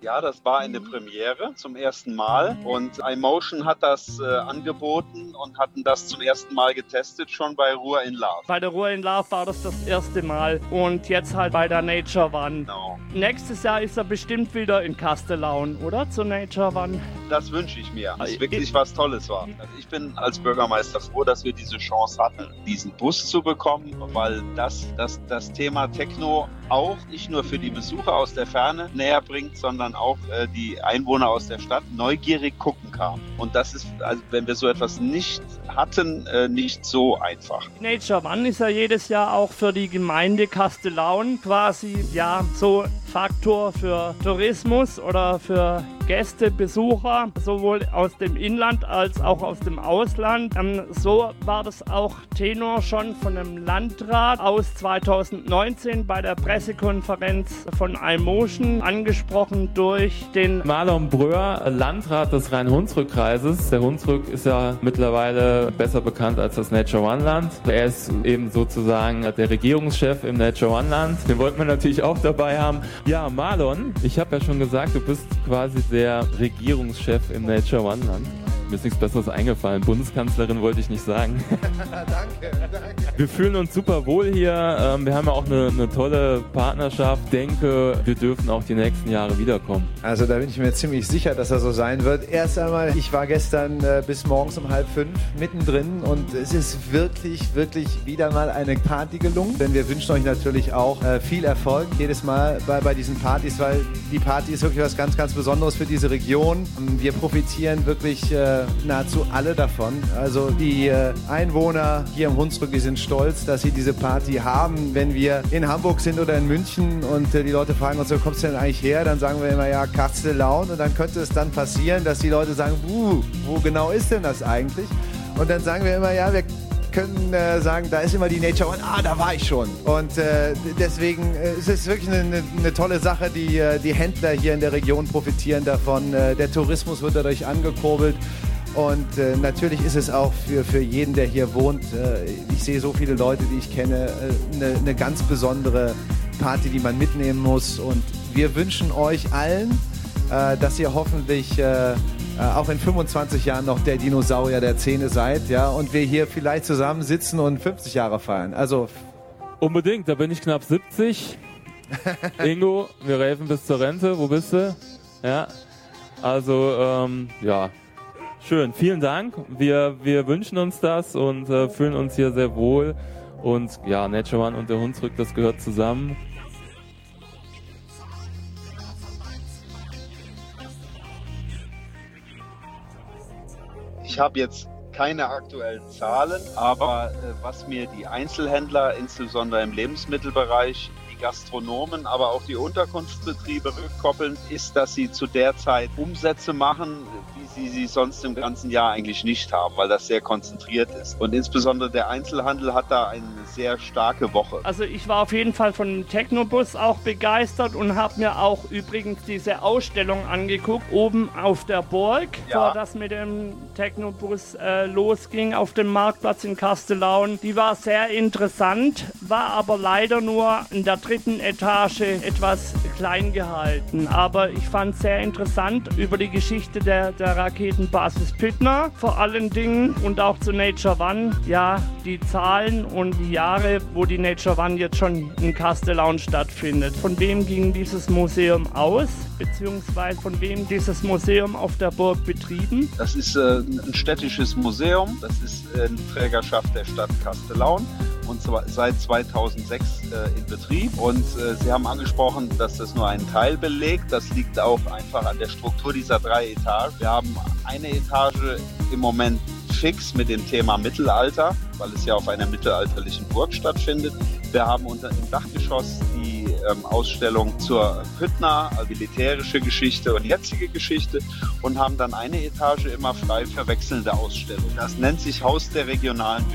Ja, das war eine Premiere zum ersten Mal und iMotion hat das angeboten und hatten das zum ersten Mal getestet, schon bei Ruhr in Love. Bei der Ruhr in Love war das erste Mal und jetzt halt bei der Nature One. Genau. Nächstes Jahr ist er bestimmt wieder in Castellaun, oder? Zur Nature One. Das wünsche ich mir, dass es wirklich was Tolles war. Also ich bin als Bürgermeister froh, dass wir diese Chance hatten, diesen Bus zu bekommen, weil das Thema Techno auch nicht nur für die Besucher aus der Ferne näher bringt, sondern auch die Einwohner aus der Stadt neugierig gucken kann. Und das ist, also wenn wir so etwas nicht hatten, nicht so einfach. Nature One ist ja jedes Jahr auch für die Gemeinde Castellaun quasi, ja, so Faktor für Tourismus oder für Gäste, Besucher, sowohl aus dem Inland als auch aus dem Ausland. So war das auch Tenor schon von einem Landrat aus 2019 bei der Pressekonferenz von iMotion, angesprochen durch den Marlon Bröhr, Landrat des Rhein-Hunsrück-Kreises. Der Hunsrück ist ja mittlerweile besser bekannt als das Nature One-Land. Er ist eben sozusagen der Regierungschef im Nature One-Land. Den wollten wir natürlich auch dabei haben. Ja, Marlon, ich habe ja schon gesagt, du bist quasi der Regierungschef im Nature One-Land. Mir ist nichts Besseres eingefallen. Bundeskanzlerin wollte ich nicht sagen. Danke. Wir fühlen uns super wohl hier. Wir haben ja auch eine tolle Partnerschaft. Ich denke, wir dürfen auch die nächsten Jahre wiederkommen. Also da bin ich mir ziemlich sicher, dass das so sein wird. Erst einmal, ich war gestern bis morgens um 4:30 mittendrin und es ist wirklich wieder mal eine Party gelungen. Denn wir wünschen euch natürlich auch viel Erfolg jedes Mal bei diesen Partys, weil die Party ist wirklich was ganz, ganz Besonderes für diese Region. Wir profitieren wirklich nahezu alle davon. Also die Einwohner hier im Hunsrück, die sind stolz, dass sie diese Party haben. Wenn wir in Hamburg sind oder in München und die Leute fragen uns, wo kommst du denn eigentlich her? Dann sagen wir immer, ja, Castellaun. Und dann könnte es dann passieren, dass die Leute sagen, wo genau ist denn das eigentlich? Und dann sagen wir immer, ja, wir können sagen, da ist immer die Nature One, da war ich schon. Und deswegen ist es wirklich eine tolle Sache, die Händler hier in der Region profitieren davon. Der Tourismus wird dadurch angekurbelt. Und natürlich ist es auch für jeden, der hier wohnt, ich sehe so viele Leute, die ich kenne, eine ganz besondere Party, die man mitnehmen muss. Und wir wünschen euch allen, dass ihr hoffentlich auch in 25 Jahren noch der Dinosaurier der Szene seid, ja, und wir hier vielleicht zusammen sitzen und 50 Jahre feiern. Also unbedingt, da bin ich knapp 70. Ingo, wir helfen bis zur Rente. Wo bist du? Ja, also ja, schön. Vielen Dank. Wir wünschen uns das und fühlen uns hier sehr wohl. Und ja, Nature One und der Hunsrück, das gehört zusammen. Ich habe jetzt keine aktuellen Zahlen, aber was mir die Einzelhändler, insbesondere im Lebensmittelbereich, die Gastronomen, aber auch die Unterkunftsbetriebe rückkoppeln, ist, dass sie zu der Zeit Umsätze machen, wie sie sonst im ganzen Jahr eigentlich nicht haben, weil das sehr konzentriert ist. Und insbesondere der Einzelhandel hat da eine sehr starke Woche. Also ich war auf jeden Fall von dem Technobus auch begeistert und habe mir auch übrigens diese Ausstellung angeguckt, oben auf der Burg, bevor das mit dem Technobus losging auf dem Marktplatz in Castellaun. Die war sehr interessant, war aber leider nur in der 3. Etage etwas klein gehalten. Aber ich fand es sehr interessant über die Geschichte der Raketenbasis Pytna vor allen Dingen und auch zu Nature One. Ja, die Zahlen und die Jahre, wo die Nature One jetzt schon in Castellaun stattfindet. Von wem ging dieses Museum aus, beziehungsweise von wem dieses Museum auf der Burg betrieben? Das ist ein städtisches Museum, das ist in Trägerschaft der Stadt Castellaun und zwar seit 2006 in Betrieb. Und Sie haben angesprochen, dass das nur einen Teil belegt. Das liegt auch einfach an der Struktur dieser 3 Etagen. Wir haben eine Etage im Moment fix mit dem Thema Mittelalter, weil es ja auf einer mittelalterlichen Burg stattfindet. Wir haben im Dachgeschoss die Ausstellung zur Pytna, also militärische Geschichte und jetzige Geschichte, und haben dann eine Etage immer frei für wechselnde Ausstellungen. Das nennt sich Haus der regionalen Geschichte.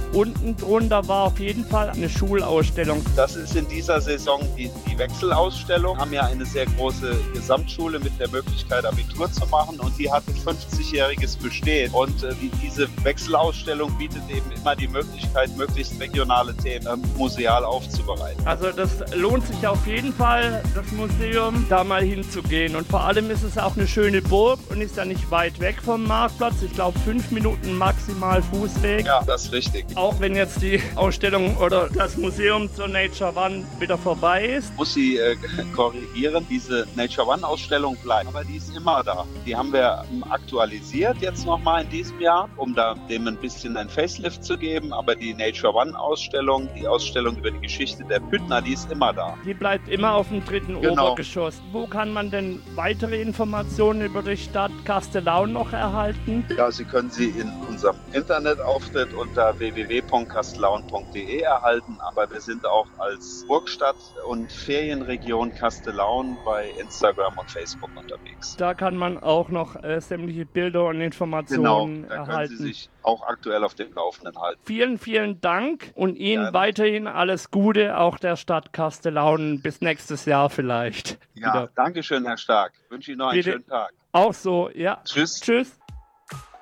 unten drunter war auf jeden Fall eine Schulausstellung. Das ist in dieser Saison die Wechselausstellung. Wir haben ja eine sehr große Gesamtschule mit der Möglichkeit, Abitur zu machen und die hat ein 50-jähriges Bestehen. Und diese Wechselausstellung bietet eben immer die Möglichkeit, möglichst regionale Themen museal aufzubereiten. Also das lohnt sich auf jeden Fall, das Museum da mal hinzugehen. Und vor allem ist es auch eine schöne Burg und ist ja nicht weit weg vom Marktplatz. Ich glaube 5 Minuten maximal Fußweg. Ja, das ist richtig. Auch wenn jetzt die Ausstellung oder das Museum zur Nature One wieder vorbei ist. Muss sie korrigieren, diese Nature One Ausstellung bleibt, aber die ist immer da. Die haben wir aktualisiert jetzt nochmal in diesem Jahr, um da dem ein bisschen ein Facelift zu geben, aber die Nature One Ausstellung, die Ausstellung über die Geschichte der Püttner, die ist immer da. Die bleibt immer auf dem 3. Obergeschoss. Wo kann man denn weitere Informationen über die Stadt Castellaun noch erhalten? Ja, Sie können sie in unserem Internetauftritt unter www.castellaun.de erhalten, aber wir sind auch als Burgstadt und Ferienregion Castellaun bei Instagram und Facebook unterwegs. Da kann man auch noch sämtliche Bilder und Informationen da erhalten. können Sie sich auch aktuell auf dem Laufenden halten. Vielen, vielen Dank und Ihnen weiterhin alles Gute, auch der Stadt Castellaun. Bis nächstes Jahr vielleicht. Ja, danke schön, Herr Stark. Ich wünsche Ihnen noch einen schönen Tag. Auch so, ja. Tschüss. Tschüss.